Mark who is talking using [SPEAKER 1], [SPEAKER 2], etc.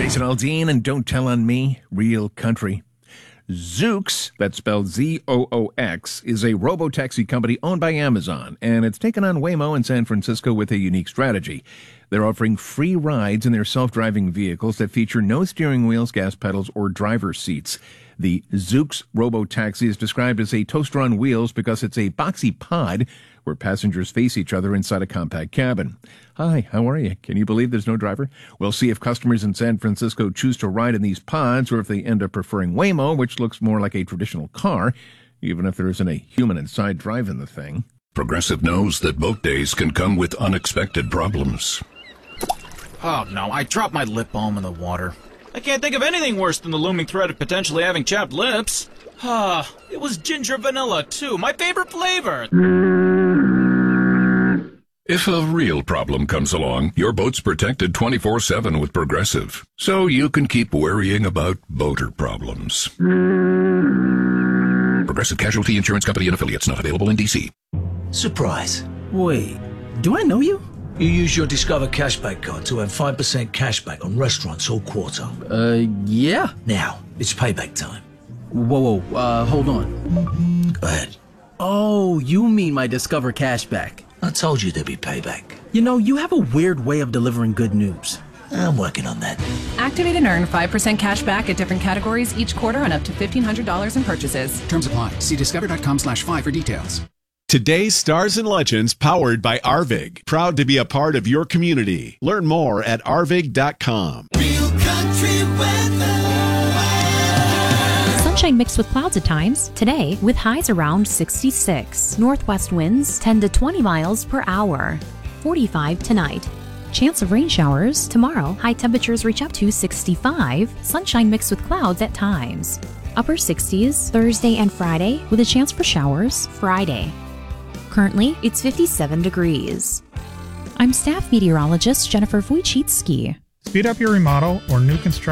[SPEAKER 1] Jason Aldean and Don't Tell on Me, Real Country. Zoox, that's spelled Z-O-O-X, is a robo-taxi company owned by Amazon, and it's taken on Waymo in San Francisco with a unique strategy. They're offering free rides in their self-driving vehicles that feature no steering wheels, gas pedals, or driver's seats. The Zoox robo-taxi is described as a toaster on wheels because it's a boxy pod where passengers face each other inside a compact cabin. Hi, how are you? Can you believe there's no driver? We'll see if customers in San Francisco choose to ride in these pods or if they end up preferring Waymo, which looks more like a traditional car, even if there isn't a human inside driving the thing.
[SPEAKER 2] Progressive knows that boat days can come with unexpected problems.
[SPEAKER 3] Oh no, I dropped my lip balm in the water. I can't think of anything worse than the looming threat of potentially having chapped lips. Ah, it was ginger vanilla too, my favorite flavor.
[SPEAKER 2] If a real problem comes along, your boat's protected 24/7 with Progressive, so you can keep worrying about boater problems. Progressive Casualty Insurance Company and Affiliates, not available in D.C.
[SPEAKER 4] Surprise.
[SPEAKER 5] Wait, do I know you?
[SPEAKER 4] You use your Discover Cashback card to earn 5% cashback on restaurants all quarter.
[SPEAKER 5] Yeah.
[SPEAKER 4] Now, it's payback time.
[SPEAKER 5] Whoa, hold on.
[SPEAKER 4] Go ahead.
[SPEAKER 5] Oh, you mean my Discover Cashback.
[SPEAKER 4] I told you there'd be payback.
[SPEAKER 5] You know, you have a weird way of delivering good news.
[SPEAKER 4] I'm working on that.
[SPEAKER 6] Activate and earn 5% cash back at different categories each quarter on up to $1,500 in purchases.
[SPEAKER 7] Terms apply. See discover.com/5 for details.
[SPEAKER 8] Today's Stars and Legends, powered by Arvig. Proud to be a part of your community. Learn more at arvig.com.
[SPEAKER 9] Real country weather.
[SPEAKER 10] Sunshine mixed with clouds at times. Today, with highs around 66. Northwest winds 10 to 20 miles per hour. 45 tonight. Chance of rain showers tomorrow. High temperatures reach up to 65. Sunshine mixed with clouds at times. Upper 60s Thursday and Friday with a chance for showers Friday. Currently, it's 57 degrees. I'm staff meteorologist Jennifer Wojcicki.
[SPEAKER 11] Speed up your remodel or new construction